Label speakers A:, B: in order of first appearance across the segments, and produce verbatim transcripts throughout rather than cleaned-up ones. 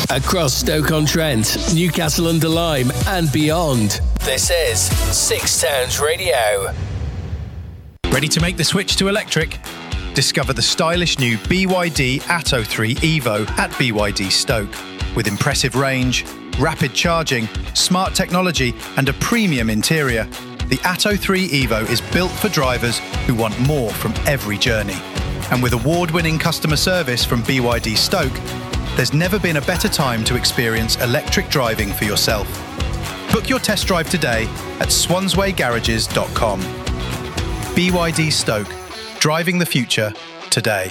A: across Stoke-on-Trent, Newcastle-under-Lyme and beyond. This is Six Towns Radio.
B: Ready to make the switch to electric? Discover the stylish new B Y D Atto three Evo at B Y D Stoke. With impressive range, rapid charging, smart technology and a premium interior, the Atto three Evo is built for drivers who want more from every journey. And with award-winning customer service from B Y D Stoke, there's never been a better time to experience electric driving for yourself. Book your test drive today at swansway garages dot com. B Y D Stoke, driving the future today.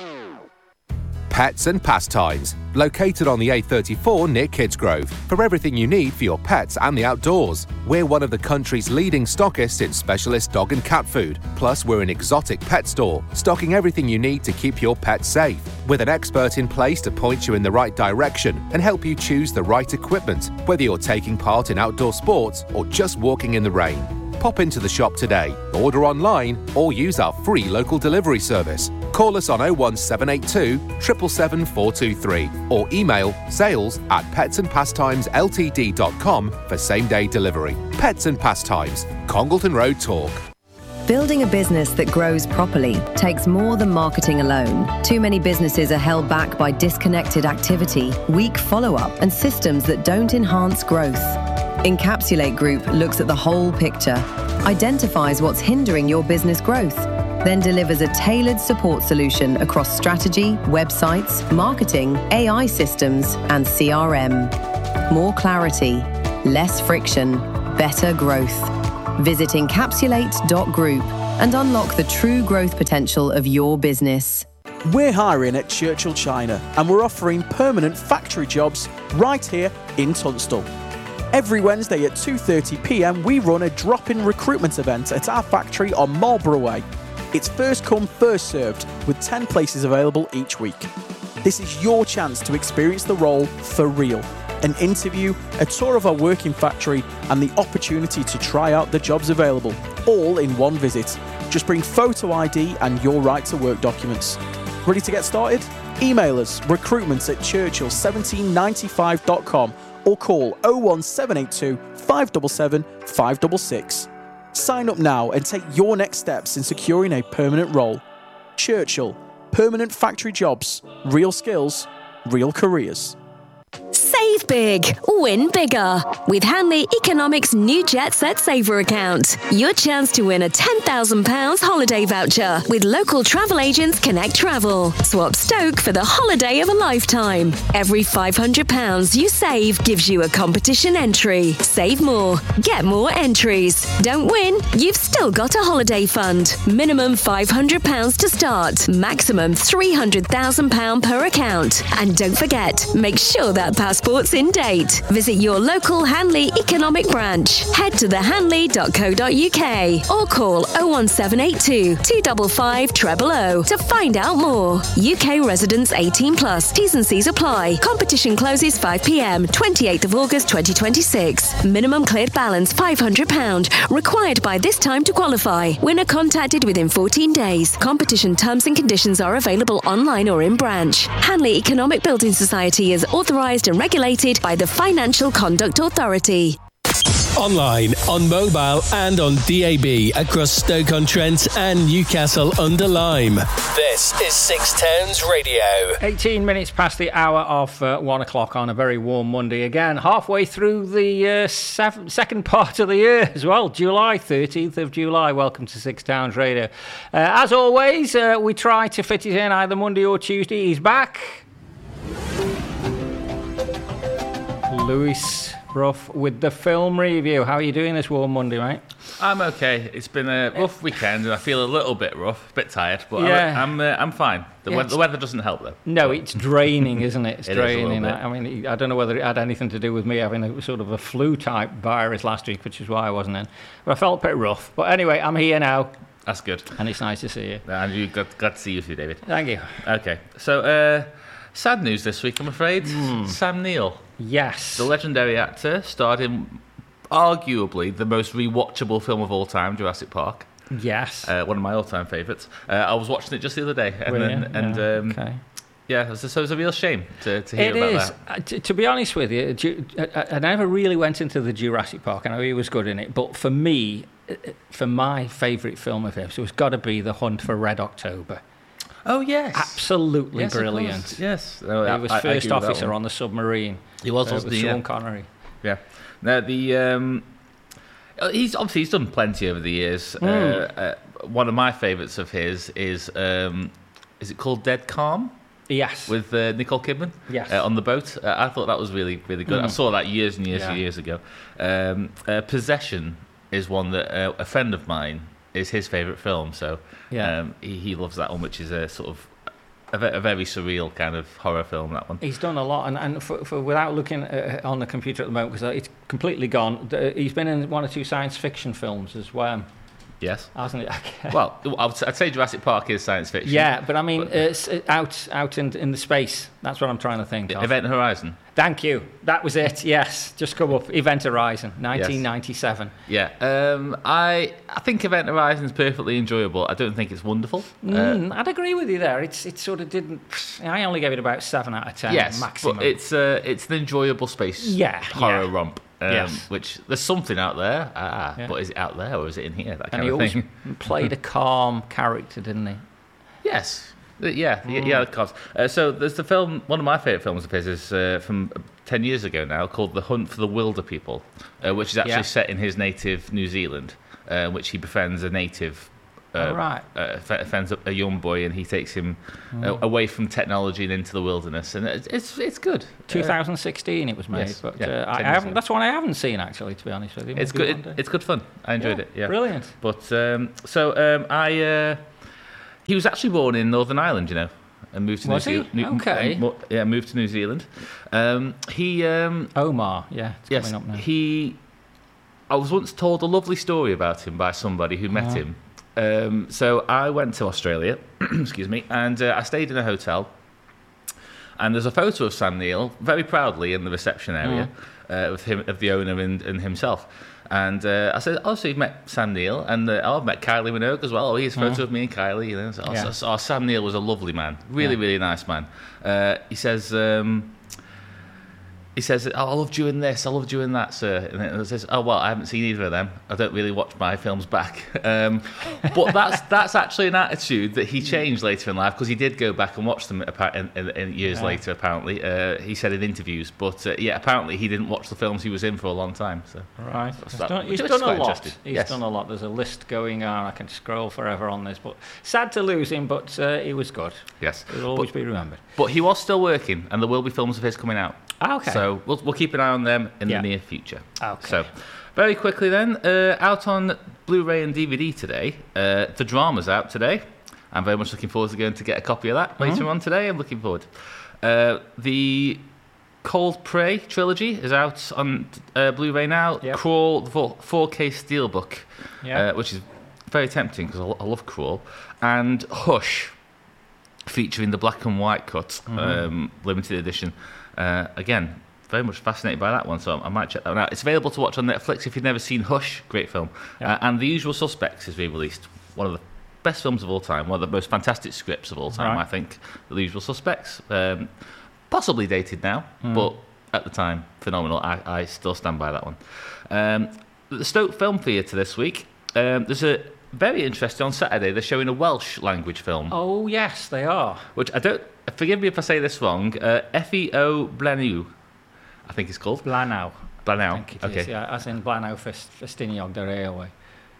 C: Pets and Pastimes, located on the A thirty-four near Kidsgrove, for everything you need for your pets and the outdoors. We're one of the country's leading stockists in specialist dog and cat food. Plus, we're an exotic pet store, stocking everything you need to keep your pet safe. With an expert in place to point you in the right direction and help you choose the right equipment, whether you're taking part in outdoor sports or just walking in the rain. Pop into the shop today, order online, or use our free local delivery service. Call us on oh one seven eight two, seven seven seven, four two three or email sales at pets and pastimes l t d dot com for same-day delivery. Pets and Pastimes, Congleton Road, Talk.
D: Building a business that grows properly takes more than marketing alone. Too many businesses are held back by disconnected activity, weak follow-up, and systems that don't enhance growth. Encapsulate Group looks at the whole picture, identifies what's hindering your business growth, then delivers a tailored support solution across strategy, websites, marketing, A I systems, and C R M. More clarity, less friction, better growth. Visit encapsulate dot group and unlock the true growth potential of your business.
E: We're hiring at Churchill China and we're offering permanent factory jobs right here in Tunstall. Every Wednesday at two thirty p m we run a drop-in recruitment event at our factory on Marlborough Way. It's first come, first served, with ten places available each week. This is your chance to experience the role for real. An interview, a tour of our working factory, and the opportunity to try out the jobs available, all in one visit. Just bring photo I D and your right to work documents. Ready to get started? Email us recruitment at churchill seventeen ninety-five dot com or call oh one seven eight two, five seven seven, five six six. Sign up now and take your next steps in securing a permanent role. Churchill, permanent factory jobs, real skills, real careers.
F: Save big, win bigger. With Hanley Economics' new Jet Set Saver account. Your chance to win a ten thousand pounds holiday voucher with local travel agents Connect Travel. Swap Stoke for the holiday of a lifetime. Every five hundred pounds you save gives you a competition entry. Save more, get more entries. Don't win? You've still got a holiday fund. Minimum five hundred pounds to start. Maximum three hundred thousand pounds per account. And don't forget, make sure that passport's in date. Visit your local Hanley Economic branch. Head to the hanley dot co dot u k or call oh one seven eight two, two five five, zero zero zero to find out more. U K residents eighteen plus. T's and C's apply. Competition closes five p m, twenty-eighth of August twenty twenty-six. Minimum cleared balance five hundred pounds. Required by this time to qualify. Winner contacted within fourteen days. Competition terms and conditions are available online or in branch. Hanley Economic Building Society is authorised and regulated by the Financial Conduct Authority.
A: Online, on mobile and on D A B across Stoke-on-Trent and Newcastle-under-Lyme. This is Six Towns Radio.
G: eighteen minutes past the hour of uh, one o'clock on a very warm Monday again. Halfway through the uh, seven, second part of the year as well. July, thirteenth of July. Welcome to Six Towns Radio. Uh, as always, uh, we try to fit it in either Monday or Tuesday. He's back. Lewis Ruff with the film review. How are you doing this warm Monday, mate?
H: I'm okay. It's been a rough weekend and I feel a little bit rough, a bit tired, but
G: yeah.
H: I'm uh, I'm fine. The,
G: yeah,
H: we- the weather doesn't help though.
G: No, it's draining, isn't it? It's
H: It is a
G: draining.
H: little bit.
G: I mean, I don't know whether it had anything to do with me having a sort of a flu-type virus last week, which is why I wasn't in. But I felt pretty rough. But anyway, I'm here now.
H: That's good.
G: And it's nice to see you.
H: And you got glad to see you too, David.
G: Thank you.
H: Okay, so uh, sad news this week, I'm afraid.
G: Mm.
H: Sam Neill.
G: Yes.
H: The legendary actor starred in arguably the most rewatchable film of all time, Jurassic Park.
G: Yes.
H: Uh, one of my all-time favourites. Uh, I was watching it just the other day, and
G: Were
H: then
G: you?
H: and
G: Yeah,
H: um,
G: okay.
H: Yeah, so, so it's a real shame to, to hear
G: it
H: about
G: is.
H: that.
G: Uh, t- to be honest with you, Ju- I, I never really went into the Jurassic Park. I know he was good in it, but for me, uh, for my favourite film of his, it was got to be The Hunt for Red October.
H: Oh, yes.
G: Absolutely
H: yes,
G: brilliant.
H: Yes. No,
G: he
H: I,
G: was
H: I,
G: first
H: I
G: officer on the submarine.
H: He was,
G: uh,
H: wasn't
G: with
H: he?
G: Sean
H: Yeah.
G: Connery.
H: Yeah. Now, the... Um, he's obviously he's done plenty over the years.
G: Mm.
H: Uh, uh, one of my favourites of his is... Um, is it called Dead Calm?
G: Yes.
H: With uh, Nicole Kidman?
G: Yes.
H: Uh, on the boat. Uh, I thought that was really, really good.
G: Mm.
H: I saw that years and years
G: Yeah.
H: and years ago. Um, uh, Possession is one that uh, a friend of mine is his favourite film. So
G: Yeah.
H: um, he, he loves that one, which is a sort of a, ve- a very surreal kind of horror film, that one.
G: He's done a lot, and, and for, for without looking uh, on the computer at the moment, because it's completely gone, th- he's been in one or two science fiction films as well,
H: Yes.
G: hasn't he?
H: Well, I would- I'd say Jurassic Park is science fiction.
G: Yeah, but I mean, uh, s- uh, out out in, in the space, that's what I'm trying to think of.
H: Event Horizon.
G: Thank you. That was it, yes. Just come up. Event Horizon, nineteen ninety-seven.
H: Yeah. Um, I I think Event Horizon is perfectly enjoyable. I don't think it's wonderful. Uh,
G: Mm, I'd agree with you there. It's It sort of didn't... I only gave it about seven out of ten
H: yes,
G: maximum.
H: but it's uh, it's an enjoyable space
G: Yeah,
H: horror
G: yeah.
H: romp. Um,
G: Yes.
H: Which there's something out there. Ah,
G: Yeah.
H: but is it out there or is it in here? That
G: and
H: kind
G: he
H: of
G: always
H: thing.
G: played a calm character, didn't he?
H: Yes. Uh, Yeah, y yeah, of course. Uh, so there's the film, one of my favourite films of his is uh, from ten years ago now, called The Hunt for the Wilder People, uh, which is actually
G: Yeah.
H: set in his native New Zealand, uh, which he befriends a native, uh,
G: Oh, right.
H: uh, fe- befriends a, a young boy, and he takes him uh, away from technology and into the wilderness, and it's it's, it's good. Uh,
G: twenty sixteen it was made,
H: yes,
G: but
H: yeah,
G: uh, I,
H: ten
G: I
H: years
G: haven't.
H: ago.
G: That's one I haven't seen actually, to be honest with you.
H: it's
G: Maybe
H: good.
G: one day.
H: It, it's good fun. I enjoyed
G: Yeah,
H: it. Yeah,
G: brilliant.
H: But um, so um, I, uh, he was actually born in Northern Ireland, you know, and moved to
G: Was
H: New
G: he?
H: Zealand.
G: Okay.
H: Yeah, moved to New Zealand. Um, he. Um,
G: Omar, yeah, it's
H: Yes,
G: coming up now.
H: he. I was once told a lovely story about him by somebody who met
G: Uh-huh.
H: him. Um, so I went to Australia, excuse me, and uh, I stayed in a hotel. And there's a photo of Sam Neill, very proudly in the reception area, uh, of him, of the owner and, and himself. And uh, I said, "Oh, so you've met Sam Neill, and uh, oh, I've met Kylie Minogue as well. Oh, here's a photo of me and Kylie." You know, so, oh,
G: Yeah.
H: so- so- oh, Sam Neill was a lovely man, really,
G: Yeah.
H: really nice man. Uh, he says. Um, He says, "Oh, I loved you in this. I loved you in that, sir." And then it says, "Oh well, I haven't seen either of them. I don't really watch my films back." Um, but that's that's actually an attitude that he changed later in life, because he did go back and watch them appa- in, in, in years
G: Yeah.
H: later. Apparently, uh, he said in interviews. But uh, yeah, apparently he didn't watch the films he was in for a long time. So
G: Right. He's
H: that-
G: done, he's
H: which
G: done
H: is
G: a
H: quite
G: lot.
H: interesting.
G: He's
H: Yes.
G: done a lot. There's a list going on. I can scroll forever on this, but sad to lose him, but uh, he was good.
H: yes,
G: He'll always
H: but,
G: be remembered.
H: but he was still working, and there will be films of his coming out.
G: Ah, okay.
H: So we'll we'll keep an eye on them in
G: Yeah.
H: the near future.
G: Okay.
H: So, very quickly then, uh, out on Blu-ray and D V D today. Uh, the Drama's out today. I'm very much looking forward to going to get a copy of that later
G: Mm-hmm.
H: on today. I'm looking forward. Uh, the Cold Prey trilogy is out on uh, Blu-ray now.
G: Yep.
H: Crawl, the four- 4K Steelbook,
G: Yeah.
H: uh, which is very tempting because I, lo- I love Crawl. And Hush, featuring the black and white cut,
G: Mm-hmm.
H: um, limited edition. Uh, again, very much fascinated by that one, so I might check that one out. It's available to watch on Netflix if you've never seen Hush. Great film.
G: Yeah.
H: Uh, and The Usual Suspects is re-released. One of the best films of all time. One of the most fantastic scripts of all time,
G: Right.
H: I think. The Usual Suspects. Um, possibly dated now,
G: Mm.
H: but at the time, phenomenal. I, I still stand by that one. Um, the Stoke Film Theatre this week. Um, there's a very interesting on Saturday. They're showing a Welsh language film.
G: Oh, yes, they are.
H: Which I don't. Forgive me if I say this wrong. Uh, F E O Blaenau, I think it's called.
G: Blanau.
H: Blaenau.
G: I think it
H: Okay.
G: is, yeah, as in Blanau Fest, Festiniog, the railway.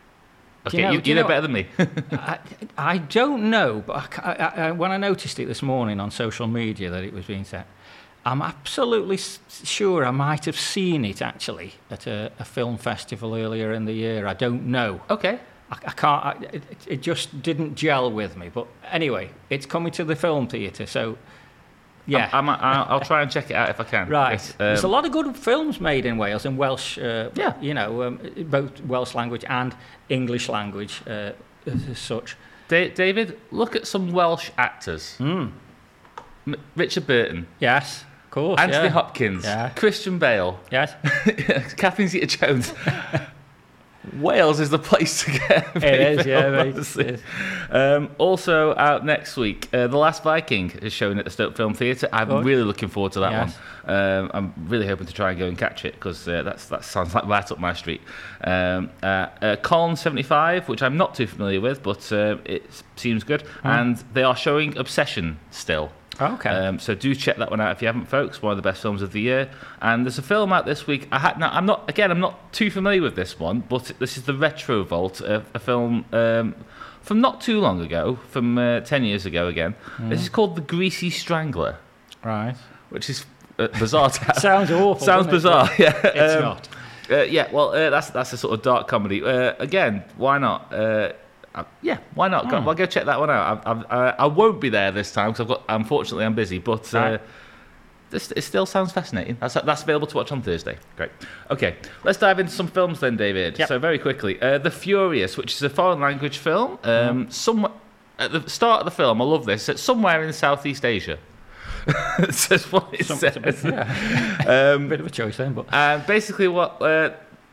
G: Do
H: Okay.
G: you know-
H: You,
G: do
H: you
G: you
H: know
G: know-
H: better than me.
G: I, I don't know, but I, ca- I, I, when I noticed it this morning on social media that it was being set, I'm absolutely s- sure I might have seen it actually at a, a film festival earlier in the year. I don't know.
H: Okay.
G: I, I can't. I, it, it just didn't gel with me. But anyway, it's coming to the film theatre, so yeah.
H: I, I might, I'll, I'll try and check it out if I can.
G: Right.
H: Yes,
G: There's a
H: um,
G: lot of good films made in Wales, in Welsh, uh,
H: Yeah.
G: you know, um, both Welsh language and English language uh, as such.
H: Da- David, look at some Welsh actors.
G: Mm.
H: M- Richard Burton,
G: Yes, of course.
H: Anthony
G: yeah.
H: Hopkins,
G: Yeah.
H: Christian Bale,
G: Yes.
H: Catherine Zeta-Jones. Wales is the place to get a
G: It is, yeah,
H: film,
G: mate.
H: honestly.
G: It is.
H: Um, also out next week, uh, The Last Viking is showing at the Stoke Film Theatre. I'm
G: Good.
H: really looking forward to that
G: Yes.
H: one. Um, I'm really hoping to try and go and catch it because uh, that's that sounds like right up my street. Um, uh, uh, Colne seventy-five, which I'm not too familiar with, but uh, it seems good. And they are showing Obsession still.
G: Oh, okay.
H: Um, so do check that one out if you haven't, folks. One of the best films of the year. And there's a film out this week. I had, now, I'm not again. I'm not too familiar with this one, but this is the Retro Vault, a, a film um, from not too long ago, from uh, ten years ago. Again, this is called The Greasy Strangler,
G: Right.
H: which is uh, bizarre. To
G: Sounds awful.
H: Sounds
G: doesn't it?
H: bizarre. Yeah,
G: It's
H: Um,
G: not.
H: Uh, yeah, well, uh, that's that's a sort of dark comedy. Uh, again, why not? Uh, uh, yeah, why not? Go,
G: Hmm.
H: well, go check that one out. I, I, I, I won't be there this time because I've got. Unfortunately, I'm busy. But uh,
G: Right.
H: this it still sounds fascinating. That's that's available to watch on Thursday. Great. Okay, let's dive into some films then, David.
G: Yep.
H: So very quickly, uh, The Furious, which is a foreign language film. Um,
G: Hmm.
H: Somewhere at the start of the film, I love this. It's somewhere in Southeast Asia. That's what it
G: Some-
H: says.
G: yeah.
H: Um,
G: Bit of a choice then, but
H: and basically, what uh,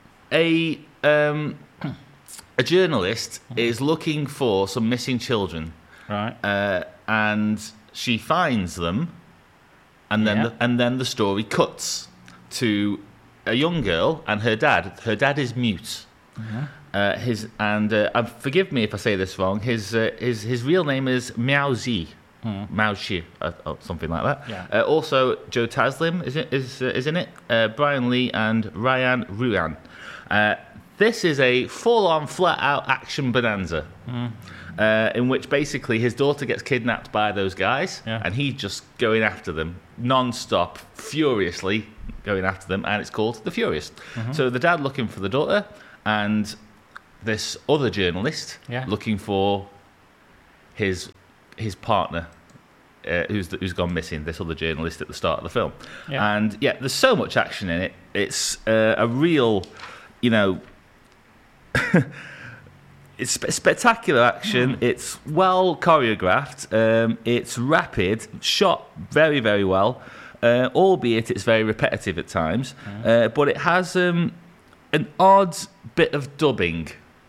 H: a um, a journalist is looking for some missing children,
G: right.
H: uh, and she finds them, and then
G: Yeah.
H: the, and then the story cuts to a young girl and her dad. Her dad is mute. Uh, his and uh, uh, forgive me if I say this wrong. His uh, his his real name is Miao Zi. Mao Xi, uh, or something like that.
G: Yeah.
H: Uh, also, Joe Taslim is it, is uh, is in it. Uh, Brian Lee and Ryan Ruan. Uh, this is a full-on, flat-out action bonanza, uh, in which basically his daughter gets kidnapped by those guys,
G: Yeah.
H: and he's just going after them non-stop, furiously going after them, and it's called The Furious. So the dad looking for the daughter, and this other journalist
G: Yeah.
H: looking for his his partner, uh, who's who's gone missing. This other journalist at the start of the film,
G: Yeah.
H: and yeah, there's so much action in it. It's uh, a real, you know, it's spe- spectacular action. It's well choreographed. Um, it's rapid, shot very very well, uh, albeit it's very repetitive at times. Uh, but it has um, an odd bit of dubbing.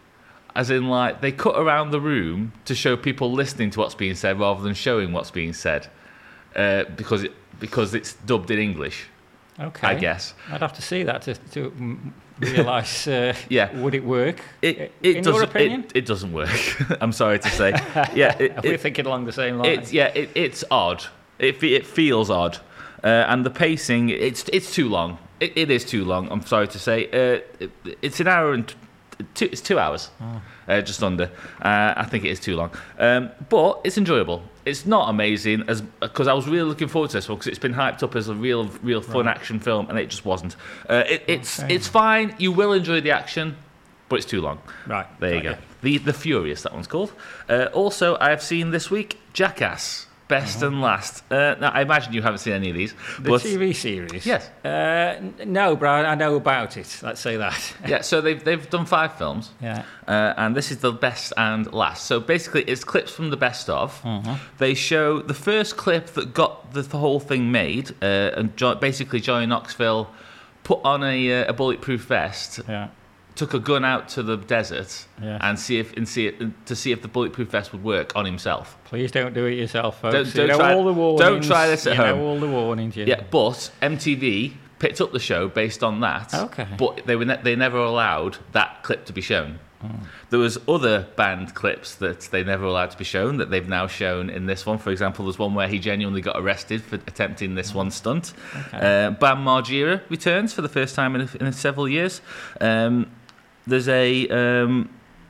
H: As in, like, they cut around the room to show people listening to what's being said rather than showing what's being said, uh, because it because it's dubbed in English.
G: Okay.
H: I guess
G: I'd have to see that to, to mm, realise. Uh,
H: Yeah.
G: Would it work?
H: it it
G: In
H: doesn't
G: your opinion?
H: It, it doesn't work. I'm sorry to say. Yeah, it,
G: We're
H: it,
G: thinking along the same lines.
H: it's yeah, it, it's odd. It fe- it feels odd, uh, and the pacing it's it's too long. It, it is too long. I'm sorry to say. Uh, it, it's an hour and. Two, it's two hours,
G: Oh.
H: uh, just under. Uh, I think it is too long, um, but it's enjoyable. It's not amazing as because I was really looking forward to this one because it's been hyped up as a real, real fun action film, and it just wasn't. Uh, it, it's
G: Okay.
H: it's fine. You will enjoy the action, but it's too long.
G: Right.
H: There you
G: Okay.
H: go. The the Furious, that one's called. Uh, also, I have seen this week Jackass, best and last. Uh, now, I imagine you haven't seen any of these,
G: The
H: but
G: T V series?
H: Yes.
G: Uh, n- no, but I I know about it. Let's say that.
H: yeah. So they've they've done five films.
G: Yeah.
H: Uh, and this is the best and last. So basically, it's clips from the best of.
G: Mm-hmm.
H: They show the first clip that got the, the whole thing made, uh, and jo- basically Johnny Knoxville put on a, uh, a bulletproof vest,
G: Yeah.
H: took a gun out to the desert,
G: Yeah.
H: and see if and see it to see if the bulletproof vest would work on himself.
G: Please don't do it yourself, folks.
H: Don't-
G: you
H: don't
G: know
H: try-
G: all the
H: don't
G: warnings.
H: try this at
G: you
H: home.
G: know all the warnings. Yeah.
H: Yeah, but M T V picked up the show based on that.
G: Okay.
H: But they were ne- they never allowed that clip to be shown. There was other banned clips that they never allowed to be shown that they've now shown in this one. For example, there's one where he genuinely got arrested for attempting this one stunt.
G: Okay.
H: Uh, Bam Margera returns for the first time in, in several years. Um, there's a, um,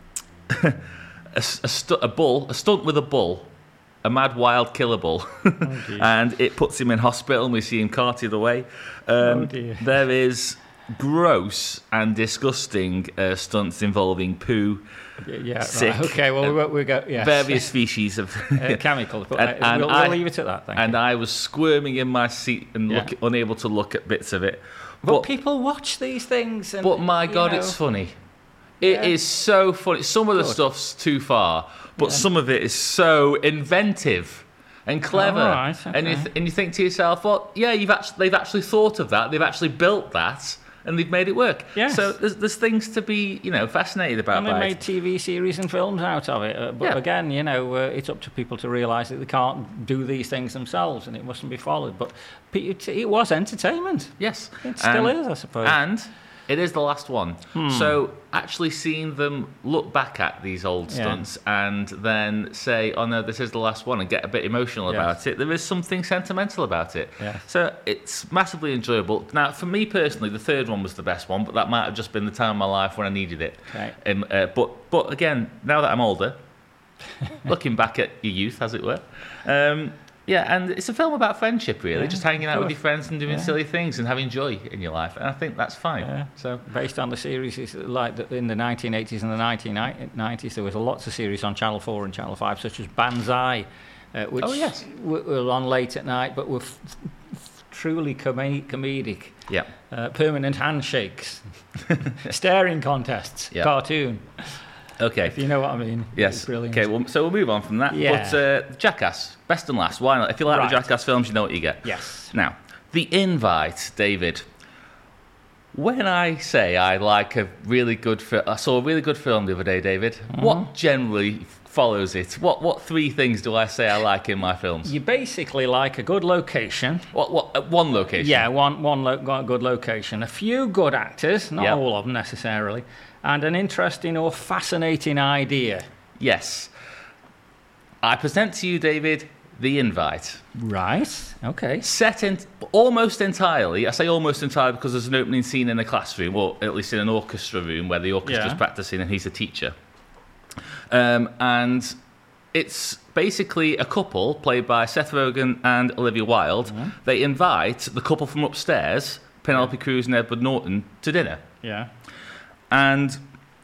H: a, s- a, stu- a bull, a stunt with a bull. A mad, wild killer bull.
G: dear.
H: And it puts him in hospital and we see him carted away. Um,
G: Oh, dear.
H: There is gross and disgusting uh, stunts involving poo,
G: Yeah, yeah,
H: sick,
G: right. Okay, well, we won't, we go, yes.
H: various species of...
G: uh, chemicals, but
H: And-
G: uh,
H: and
G: we'll,
H: I-
G: we'll leave it at that, thank
H: and
G: you.
H: I was squirming in my seat and
G: Yeah.
H: look, unable to look at bits of it.
G: But,
H: But,
G: people watch these things and...
H: but my
G: you
H: God,
G: know,
H: it's funny. It is
G: Yeah.
H: so funny. Some of the
G: Good.
H: stuff's too far, but some of it is so inventive and clever.
G: Oh, right,
H: And you
G: okay.
H: th- and you think to yourself, well, yeah, you've actually they've actually thought of that. They've actually built that, and they've made it work.
G: Yes.
H: So there's, there's things to be, you know, fascinated about.
G: And they
H: by
G: made
H: it.
G: T V series and films out of it. Uh, but
H: Yeah.
G: again, you know, uh, it's up to people to realise that they can't do these things themselves, and it mustn't be followed. But it, it was entertainment.
H: Yes.
G: It still
H: And-
G: is, I suppose.
H: And it is the last one.
G: Hmm.
H: So actually seeing them look back at these old
G: Yeah.
H: stunts and then say, oh no, this is the last one, and get a bit emotional
G: Yes.
H: about it, there is something sentimental about it.
G: Yes.
H: So it's massively enjoyable. Now, for me personally, the third one was the best one, but that might have just been the time of my life when I needed it.
G: Okay.
H: Um, uh, but, but again, now that I'm older, looking back at your youth, as it were, um, yeah, and it's a film about friendship, really,
G: Yeah,
H: just hanging out
G: of
H: with your
G: course.
H: friends and doing
G: Yeah.
H: silly things and having joy in your life, and I think that's fine.
G: Yeah.
H: So
G: Based on the series, it's like the, in the nineteen eighties and the nineteen nineties, there was lots of series on Channel four and Channel five, such as Banzai, uh, which
H: Oh, yes.
G: w- were on late at night, but were f- f- truly com- comedic.
H: yeah,
G: Uh, permanent handshakes, staring contests,
H: Yeah.
G: cartoon.
H: okay.
G: If you know what I mean.
H: Yes.
G: It's brilliant.
H: Okay. Well, so we'll move on from that.
G: Yeah.
H: But uh, Jackass, best and last. Why not? If you like
G: Right.
H: the Jackass films, you know what you get.
G: Yes.
H: Now, The Invite, David. When I say I like a really good film, I saw a really good film the other day, David.
G: Mm-hmm.
H: What generally follows it? What what three things do I say I like in my films?
G: You basically like a good location.
H: What what uh, one location?
G: Yeah, one one lo- got a good location, a few good actors, not
H: Yep.
G: all of them necessarily, and an interesting or fascinating idea.
H: Yes. I present to you, David, The Invite.
G: Right. Okay.
H: Set in almost entirely, I say almost entirely because there's an opening scene in a classroom, or at least in an orchestra room where the orchestra's
G: Yeah.
H: practicing and he's a teacher. Um, and it's basically a couple played by Seth Rogen and Olivia Wilde.
G: Mm-hmm.
H: They invite the couple from upstairs, Penelope Cruz and Edward Norton, to dinner.
G: Yeah.
H: And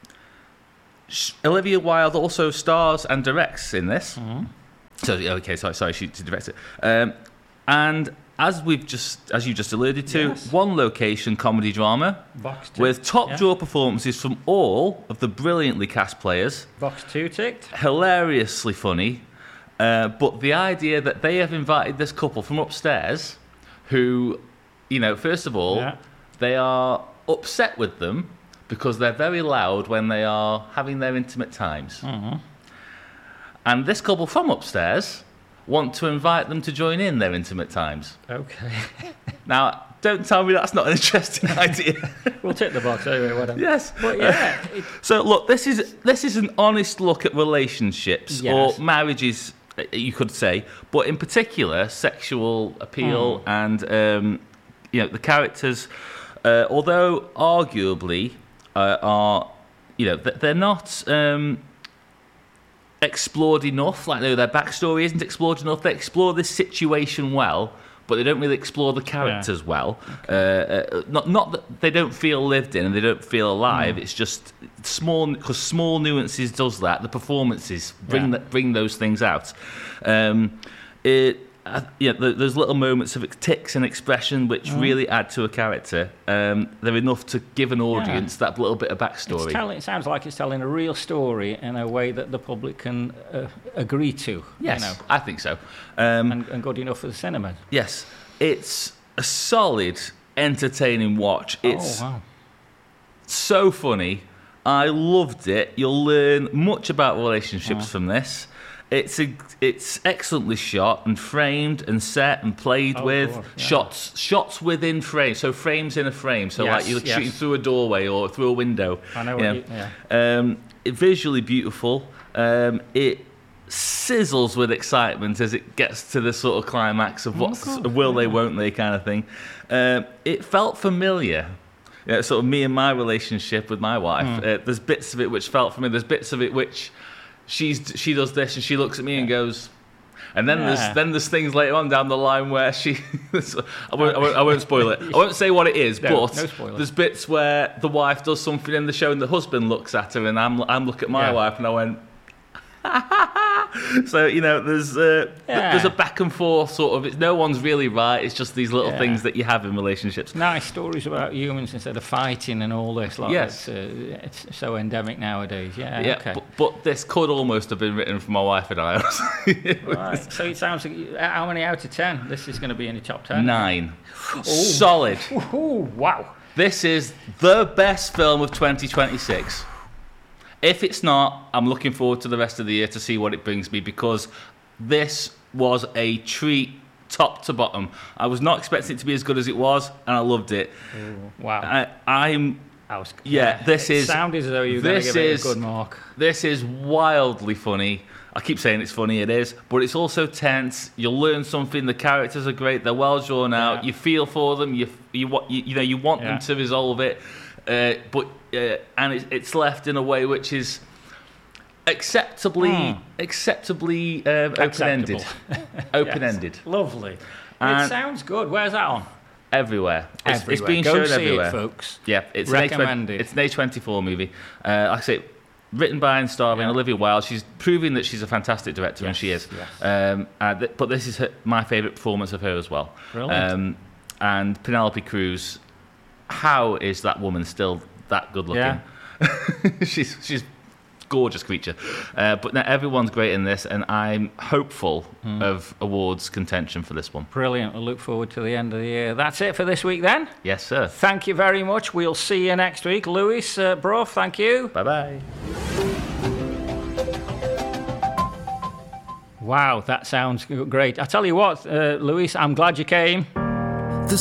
H: sh- Olivia Wilde also stars and directs in this.
G: Mm-hmm.
H: So okay, sorry, sorry, she, she directs it. Um, and as we've just, as you just alluded to,
G: Yes.
H: one location comedy drama
G: Box two.
H: with top
G: Yeah.
H: draw performances from all of the brilliantly cast players,
G: Box two ticked.
H: hilariously funny. Uh, but the idea that they have invited this couple from upstairs, who, you know, first of all,
G: Yeah.
H: they are upset with them because they're very loud when they are having their intimate times.
G: Mm-hmm.
H: And this couple from upstairs want to invite them to join in their intimate times.
G: Okay.
H: Now, don't tell me that's not an interesting idea.
G: We'll tick the box anyway, whatever.
H: Yes.
G: But yeah, it,
H: So look, this is this is an honest look at relationships
G: Yes.
H: or marriages, uh, you could say, but in particular sexual appeal
G: Mm.
H: and um, you know the characters, uh, although arguably uh, are you know th- they're not. Um, explored enough, like no, their backstory isn't explored enough. They explore this situation well, but they don't really explore the characters well. Uh, uh, not not that they don't feel lived in and they don't feel alive. It's just small, because small nuances does that. The performances bring
G: Yeah.
H: that, bring those things out. Um, it. Uh, yeah, th- there's little moments of ticks and expression which really add to a character. Um, they're enough to give an audience that little bit of backstory.
G: it's telling, it sounds like it's telling a real story in a way that the public can uh, agree to.
H: Yes,
G: You know,
H: I think so. Um,
G: and, and good enough for the cinema.
H: Yes, it's a solid, entertaining watch. It's
G: oh, wow.
H: so funny. I loved it. You'll learn much about relationships from this. It's a, it's excellently shot and framed and set and played
G: Oh,
H: with.
G: God, yeah.
H: Shots shots within frames, so frames in a frame. So
G: Yes,
H: like you're
G: yes.
H: shooting through a doorway or through a window.
G: I know what
H: Yeah.
G: you... Yeah.
H: Um, it, visually beautiful. Um, it sizzles with excitement as it gets to the sort of climax of what's
G: Oh, God,
H: will they,
G: yeah.
H: won't they kind of thing. Um, it felt familiar. Yeah, sort of me and my relationship with my wife.
G: Hmm.
H: Uh, there's bits of it which felt familiar. There's bits of it which she's she does this and she looks at me and goes. And then
G: Yeah.
H: there's then there's things later on down the line where she I, won't, I, won't, I won't spoil it. I won't say what it is,
G: No,
H: but
G: no spoilers.
H: there's bits where the wife does something in the show and the husband looks at her and I'm I'm looking at my
G: Yeah.
H: wife and I went. So you know, there's uh, th-
G: Yeah.
H: there's a back and forth sort of. It's, no one's really right. It's just these little
G: Yeah.
H: things that you have in relationships.
G: Nice stories about humans instead of fighting and all this. Like
H: Yes.
G: It's, uh, it's so endemic nowadays. Yeah,
H: Yeah,
G: okay.
H: but, but this could almost have been written for my wife and I. It was
G: Right. So it sounds like... How many out of ten? This is going to be in the top ten.
H: Nine, solid.
G: Ooh, wow.
H: This is the best film of twenty twenty-six. If it's not, I'm looking forward to the rest of the year to see what it brings me, because this was a treat top to bottom. I was not expecting it to be as good as it was, and I loved it.
G: Ooh, wow.
H: I, I'm...
G: I was,
H: yeah,
G: yeah,
H: this
G: it
H: is...
G: sounded as though you were going to give
H: is,
G: it a good mark.
H: This is wildly funny. I keep saying it's funny, it is, but it's also tense. You'll learn something. The characters are great. They're well drawn out. Yeah. You feel for them. You you you, you know you want yeah. them to resolve it, uh, but uh, and it, it's left in a way which is acceptably mm. acceptably uh, open-ended. Open-ended.
G: Yes. Lovely.
H: And
G: it sounds good. Where's that on?
H: Everywhere. It's,
G: everywhere.
H: it's being
G: Go
H: shown
G: see
H: everywhere,
G: it, folks.
H: Yeah, it's
G: recommended.
H: An A, it's an A twenty-four movie. Uh, like I say, written by and starring
G: yeah.
H: Olivia Wilde. She's proving that she's a fantastic director,
G: yes,
H: and she is.
G: Yes.
H: Um, uh, th- but this is her, my favourite performance of her as well.
G: Brilliant.
H: Um, and Penelope Cruz, how is that woman still that good looking? Yeah. she's she's gorgeous creature. Uh, but now everyone's great in this, and I'm hopeful mm. of awards contention for this one.
G: Brilliant. We'll look forward to the end of the year. That's it for this week then?
H: Yes, sir.
G: Thank you very much. We'll see you next week. Lewis, uh, Brough, thank you.
H: Bye-bye.
G: Wow, that sounds great. I tell you what, uh, Lewis, I'm glad you came.